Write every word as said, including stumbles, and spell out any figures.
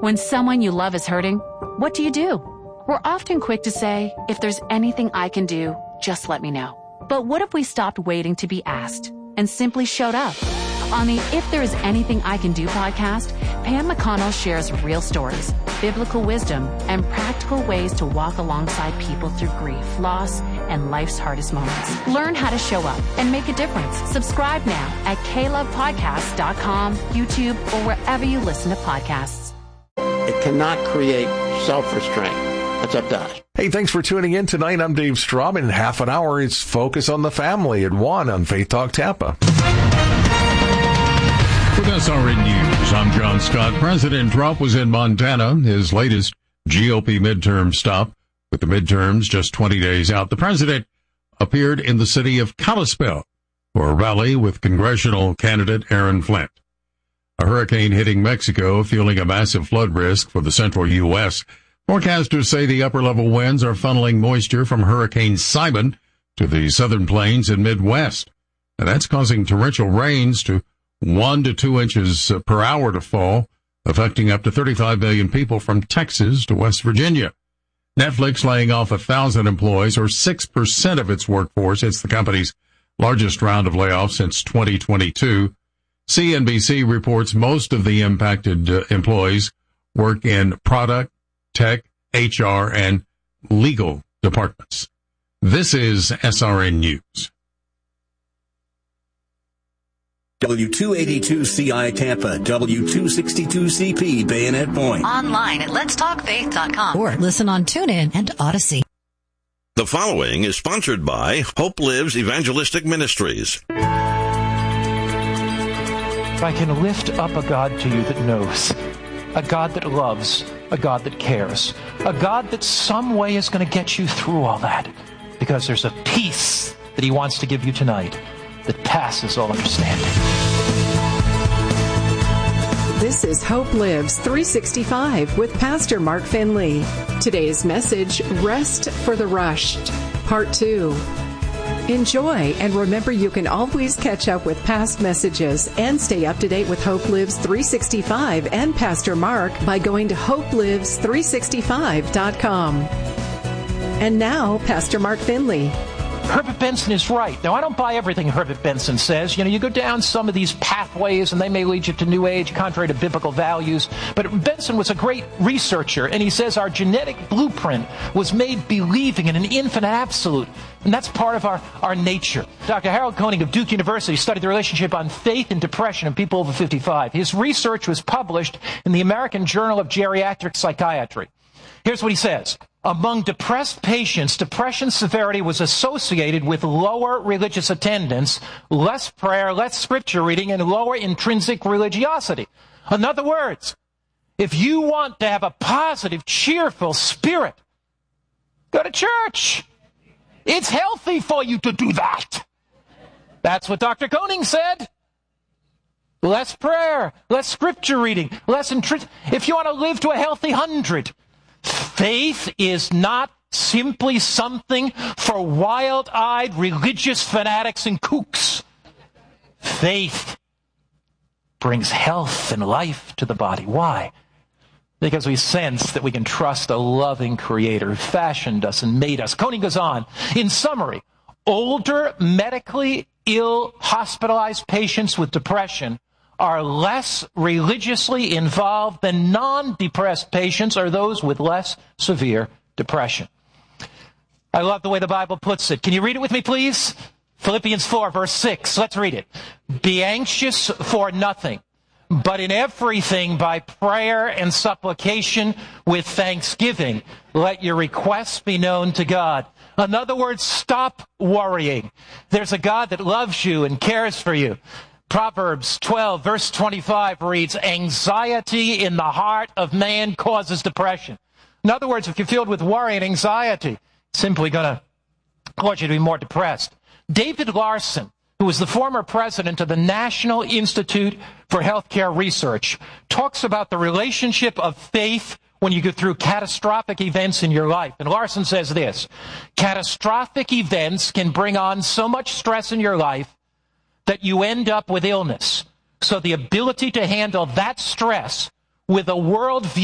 When someone you love is hurting, what do you do? We're often quick to say, if there's anything I can do, just let me know. But what if we stopped waiting to be asked and simply showed up? On the If There Is Anything I Can Do podcast, Pam McConnell shares real stories, biblical wisdom, and practical ways to walk alongside people through grief, loss, and life's hardest moments. Learn how to show up and make a difference. Subscribe now at k love podcast dot com, YouTube, or wherever you listen to podcasts. It cannot create self-restraint. That's up to us. Hey, thanks for tuning in tonight. I'm Dave Straub. In half an hour, it's Focus on the Family at one on Faith Talk Tampa. With S R N News, I'm John Scott. President Trump was in Montana, his latest G O P midterm stop. With the midterms just twenty days out, the president appeared in the city of Kalispell for a rally with congressional candidate Aaron Flint. A hurricane hitting Mexico, fueling a massive flood risk for the central U S. Forecasters say the upper-level winds are funneling moisture from Hurricane Simon to the southern plains and Midwest. And that's causing torrential rains to one to two inches per hour to fall, affecting up to thirty-five million people from Texas to West Virginia. Netflix laying off one thousand employees, or six percent of its workforce. It's the company's largest round of layoffs since twenty twenty-two. C N B C reports most of the impacted uh, employees work in product, tech, H R, and legal departments. This is S R N News. W two eighty-two C I Tampa, W two sixty-two C P Bayonet Point. Online at lets talk faith dot com. Or listen on TuneIn and Odyssey. The following is sponsored by Hope Lives Evangelistic Ministries. If I can lift up a God to you that knows, a God that loves, a God that cares, a God that some way is going to get you through all that, because there's a peace that he wants to give you tonight that passes all understanding. This is Hope Lives three sixty-five with Pastor Mark Finley. Today's message, Rest for the Rushed, Part two. Enjoy, and remember you can always catch up with past messages and stay up to date with Hope Lives three sixty-five and Pastor Mark by going to hope lives three sixty-five dot com. And now, Pastor Mark Finley. Herbert Benson is right. Now, I don't buy everything Herbert Benson says. You know, you go down some of these pathways and they may lead you to New Age, contrary to biblical values. But Benson was a great researcher, and he says our genetic blueprint was made believing in an infinite absolute. And that's part of our, our nature. Doctor Harold Koenig of Duke University studied the relationship on faith and depression in people over fifty-five. His research was published in the American Journal of Geriatric Psychiatry. Here's what he says. Among depressed patients, depression severity was associated with lower religious attendance, less prayer, less scripture reading, and lower intrinsic religiosity. In other words, if you want to have a positive, cheerful spirit, go to church. It's healthy for you to do that. That's what Doctor Koenig said. Less prayer, less scripture reading, less intrinsic. If you want to live to a healthy hundred, faith is not simply something for wild-eyed religious fanatics and kooks. Faith brings health and life to the body. Why? Because we sense that we can trust a loving Creator who fashioned us and made us. Koenig goes on. In summary, older, medically ill, hospitalized patients with depression are less religiously involved than non-depressed patients or those with less severe depression. I love the way the Bible puts it. Can you read it with me, please? Philippians four, verse six. Let's read it. Be anxious for nothing, but in everything by prayer and supplication with thanksgiving, let your requests be known to God. In other words, stop worrying. There's a God that loves you and cares for you. Proverbs twelve, verse twenty-five reads, anxiety in the heart of man causes depression. In other words, if you're filled with worry and anxiety, it's simply going to cause you to be more depressed. David Larson, who was the former president of the National Institute for Healthcare Research, talks about the relationship of faith when you go through catastrophic events in your life. And Larson says this, catastrophic events can bring on so much stress in your life that you end up with illness. So the ability to handle that stress with a worldview